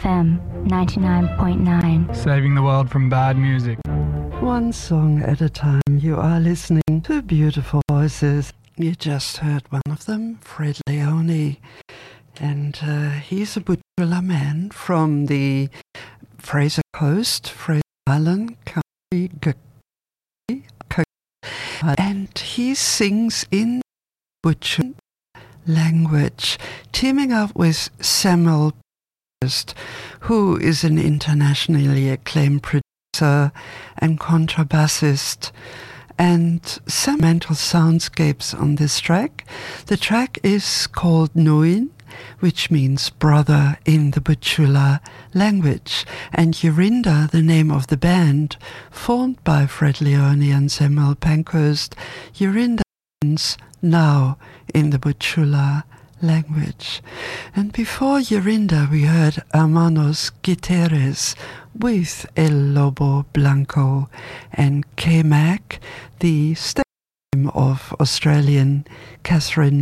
FM 99.9. Saving the world from bad music. One song at a time. You are listening to beautiful voices. You just heard one of them, Fred Leone. And he's a Butchulla man from the Fraser Coast, Fraser Island, County, and he sings in Butchulla language, teaming up with Samuel Pankhurst, who is an internationally acclaimed producer and contrabassist, and some mental soundscapes on this track. The track is called Nuin, which means brother in the Butchulla language, and Yorinda, the name of the band formed by Fred Leone and Samuel Pankhurst. Yorinda means now in the Butchulla language. And before Yorinda, we heard Hermanos Guterres with El Lobo Blanco, and K-Mac, the stage name of Australian Catherine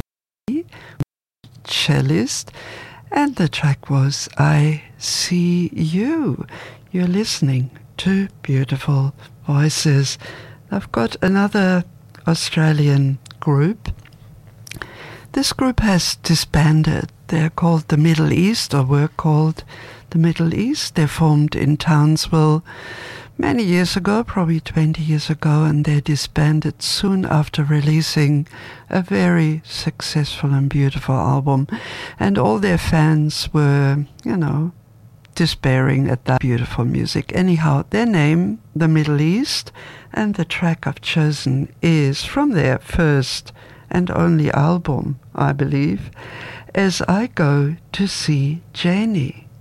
cellist, and the track was I See You. You're listening to beautiful voices. I've got another Australian group. This group has disbanded. They're called the Middle East, or were called the Middle East. They formed in Townsville many years ago, probably 20 years ago, and they disbanded soon after releasing a very successful and beautiful album. And all their fans were, despairing at that beautiful music. Anyhow, their name, The Middle East, and the track I've chosen is from their first and only album, I believe, As I Go to See Janie.